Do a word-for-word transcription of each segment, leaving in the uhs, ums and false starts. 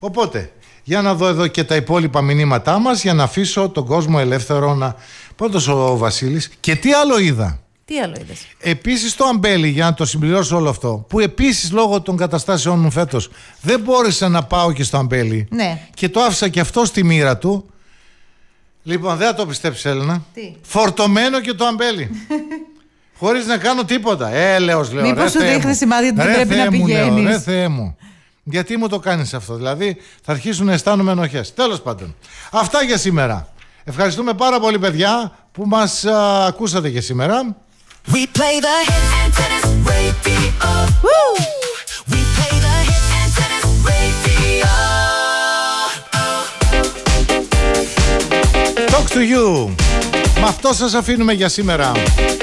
Οπότε, για να δω εδώ και τα υπόλοιπα μηνύματά μας, για να αφήσω τον κόσμο ελεύθερο να... Πρώτος ο Βασίλης. Και τι άλλο είδα. Τι άλλο είδες. Επίσης το αμπέλι, για να το συμπληρώσω όλο αυτό, που επίσης λόγω των καταστάσεων μου φέτος δεν μπόρεσα να πάω και στο αμπέλι. Ναι. Και το άφησα και αυτό στη μοίρα του. Λοιπόν, δεν θα το πιστέψεις, Έλληνα. Τι. Φορτωμένο και το αμπέλι. Χωρίς να κάνω τίποτα. Έλεος, λέω. Μήπως σου δείχνει σημάδι ότι δεν πρέπει να πηγαίνεις. Ρε Θεέ μου. Γιατί μου το κάνεις αυτό. Δηλαδή θα αρχίσουν να αισθάνομαι ενοχές. Τέλος πάντων. Αυτά για σήμερα. Ευχαριστούμε πάρα πολύ, παιδιά, που μας α, ακούσατε και σήμερα. We play the hit antennas radio. Woo! We play the hit antennas radio. Talk to you. Με αυτό σας αφήνουμε για σήμερα.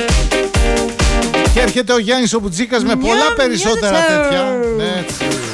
Και έρχεται ο Γιάννης ο Μπουτζίκας με πολλά Μιαμ, περισσότερα μιαμ, τέτοια. Έτσι.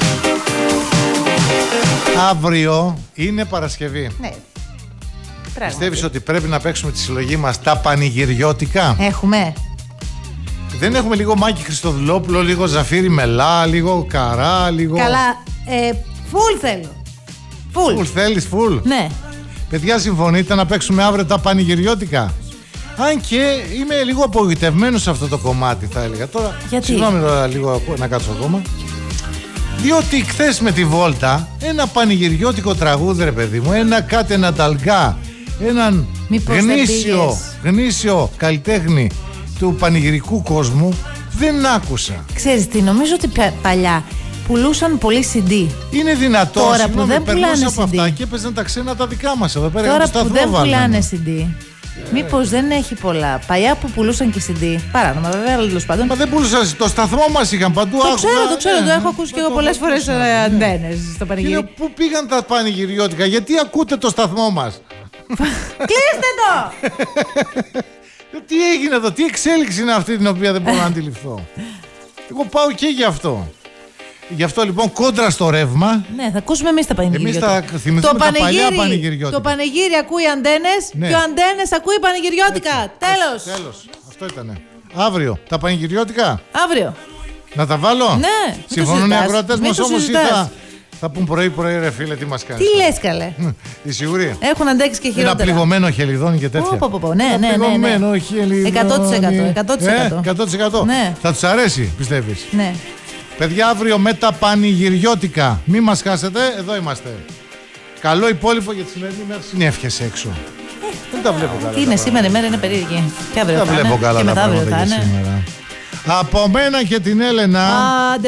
Αύριο είναι Παρασκευή. Ναι. Πιστεύεις ότι πρέπει να παίξουμε τη συλλογή μας τα πανηγυριώτικα? Έχουμε. Δεν έχουμε λίγο Μάκη Χριστοδουλόπουλο, λίγο Ζαφύρι Μελά, λίγο Καρά, λίγο... Καλά, ε, full θέλω. Full. Φουλ θέλεις, φουλ. Ναι. Παιδιά, συμφωνείτε να παίξουμε αύριο τα πανηγυριώτικα? Αν και είμαι λίγο απογοητευμένος σε αυτό το κομμάτι, θα έλεγα. Τώρα, γιατί? Συγγνώμη τώρα λίγο να κάτσω ακόμα. Διότι χθες με τη βόλτα, ένα πανηγυριώτικο τραγούδι, ρε παιδί μου, ένα κάτι, ένα ταλγκά, έναν Μήπως δεν γνήσιο, πήγες? γνήσιο καλλιτέχνη του πανηγυρικού κόσμου, δεν άκουσα. Ξέρεις τι, νομίζω ότι πα- παλιά πουλούσαν πολύ σι ντι. Είναι δυνατόν? Τώρα που συγγνώμη, δεν περνούσα πουλάνε από σι ντι. αυτά και έπαιζαν τα ξένα τα δικά μας εδώ πέρα. Τώρα για το που σταθμό δεν βάλανε. πουλάνε σι ντι. Μήπως δεν έχει πολλά. Παλιά που πουλούσαν και σι ντι. Παράνομα, βέβαια, αλλά τέλος πάντων. Μα δεν πουλούσαν, το σταθμό μας είχαν παντού. Το άκουγα, ξέρω, το ξέρω, ναι, το έχω ακούσει και εγώ το- πολλές το- φορές το- σε ναι. αντένες στο Και πανηγύρι. λέω, πού πήγαν τα πανηγυριώτικα, γιατί ακούτε το σταθμό μας? Κλείστε το! Τι έγινε εδώ, τι εξέλιξη είναι αυτή την οποία δεν μπορώ να αντιληφθώ? Εγώ πάω και γι' αυτό. Γι' αυτό λοιπόν κόντρα στο ρεύμα. Ναι, θα ακούσουμε εμείς τα πανηγυριώτικα. Εμείς θα θυμηθούμε τα παλιά πανηγυριώτικα. Το πανηγύρι ακούει αντένες Ναι. και ο αντένες ακούει πανηγυριώτικα. Τέλος. Τέλος. Αυτό ήτανε. Αύριο τα πανηγυριώτικα. Αύριο. Να τα βάλω. Ναι, μην το Συμφωνούν οι συζητάς. ακροατές Μην μας το όμως ή συζητάς. θα, θα πούν πρωί-πρωί, ρε φίλε, τι μας κάνεις? Τι λες, καλέ. Η σιγουρή. Έχουν αντέξει και Ένα χειρότερα. πληγωμένο χελιδόνι και τέτοια. Πω, πω, πω, πω. Ναι, Ένα ναι, ναι, ναι. πληγωμένο χελιδόνι. εκατό τοις εκατό, εκατό τοις εκατό. Ε, εκατό τοις εκατό. Ναι. Θα τους αρέσει, πιστεύεις? Ναι. Παιδιά, αύριο με τα πανηγυριώτικα. Μην μας χάσετε, εδώ είμαστε. Καλό υπόλοιπο για τη σημερινή μέρα. Συνέφιες έξω. Δεν τα βλέπω καλά. Τι είναι τα σήμερα, η μέρα είναι περίεργη. Και αύριο πράγματα. θα Δεν βλέπω είναι. καλά Και τα μετά αύριο πράγματα θα για είναι. σήμερα. Από μένα και την Έλενα. Άντε.